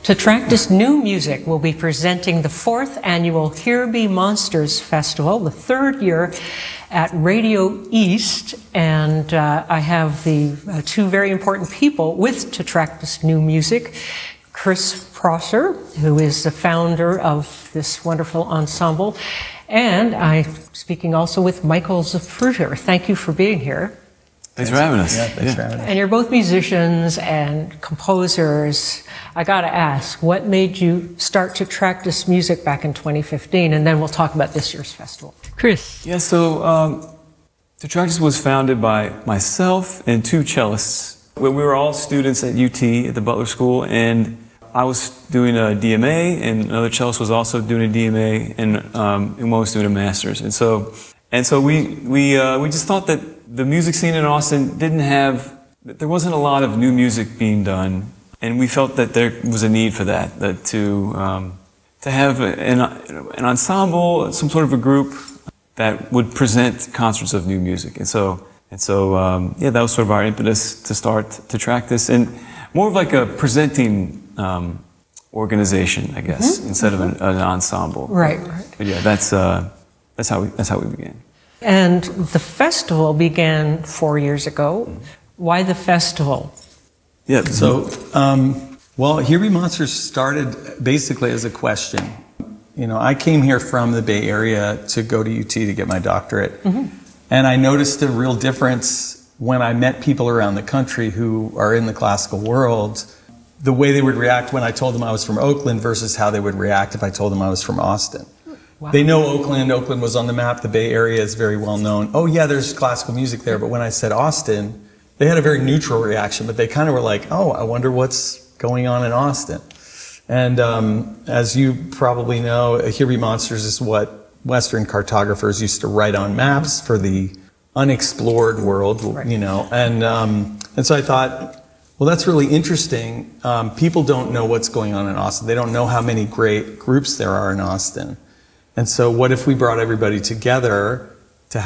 Tetractus New Music will be presenting the 4th annual Here Be Monsters Festival, the 3rd year at Radio East. And I have the two very important people with Tetractus New Music. Chris Prosser, who is the founder of this wonderful ensemble. And I'm speaking also with Michael Zapruder. Thank you for being here. Thanks for having us. Yeah, thanks for having us. And you're both musicians and composers. I got to ask, what made you start Tetractus Music back in 2015? And then we'll talk about this year's festival. Chris. Yeah, so Tetractus was founded by myself and two cellists. We were all students at UT, at the Butler School, and I was doing a DMA, and another cellist was also doing a DMA, and one was doing a master's. And so we just thought that the music scene in Austin there wasn't a lot of new music being done, and we felt that there was a need for that to have an ensemble, some sort of a group that would present concerts of new music. And so that was sort of our impetus to start Tetractus, and more of like a presenting organization, I guess, instead of an ensemble. Right. But yeah, that's how we began. And the festival began 4 years ago. Why the festival? Yeah, so, Here Be Monsters started basically as a question. You know, I came here from the Bay Area to go to UT to get my doctorate. And I noticed a real difference when I met people around the country who are in the classical world, the way they would react when I told them I was from Oakland versus how they would react if I told them I was from Austin. Wow. They know Oakland. Oakland was on the map. The Bay Area is very well known. Oh yeah, there's classical music there. But when I said Austin, they had a very neutral reaction, but they kind of were like, oh, I wonder what's going on in Austin. And as you probably know, Here Be Monsters is what Western cartographers used to write on maps for the unexplored world, you know. And so I thought, well, that's really interesting. People don't know what's going on in Austin. They don't know how many great groups there are in Austin. And so what if we brought everybody together to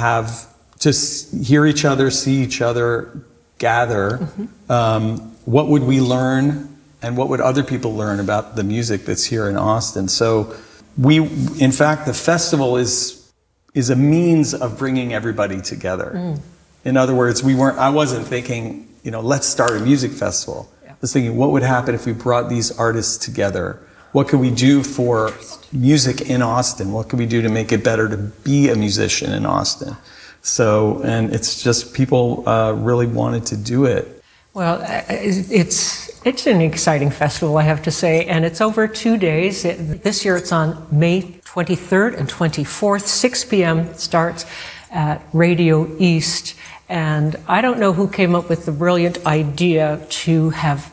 hear each other, see each other, gather? What would we learn, and what would other people learn about the music that's here in Austin? So in fact, the festival is a means of bringing everybody together. In other words, I wasn't thinking, you know, let's start a music festival. I was thinking, what would happen if we brought these artists together? What could we do for music in Austin? What could we do to make it better to be a musician in Austin? So, and it's just people really wanted to do it. Well, it's an exciting festival, I have to say, and it's over 2 days. This year it's on May 23rd and 24th, 6 p.m. starts at Radio East. And I don't know who came up with the brilliant idea to have